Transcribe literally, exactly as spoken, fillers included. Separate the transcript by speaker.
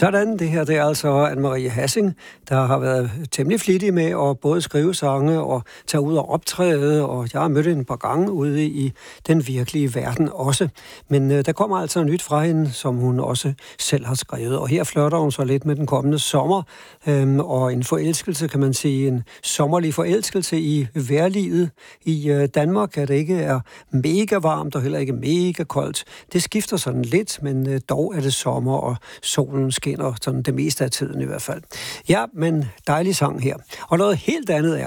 Speaker 1: Sådan, det her det er altså Anne-Marie Hassing, der har været temmelig flittig med at både skrive sange og tage ud og optræde, og jeg har mødt hende et par gange ude i den virkelige verden også. Men øh, der kommer altså nyt fra hende, som hun også selv har skrevet, og her flirter hun så lidt med den kommende sommer, øhm, og en forelskelse, kan man sige, en sommerlig forelskelse i vejrlivet. I øh, Danmark er det ikke er mega varmt og heller ikke mega koldt. Det skifter sådan lidt, men øh, dog er det sommer, og solen skinner sådan det meste af tiden i hvert fald. Ja, men dejlig sang her. Og noget helt andet er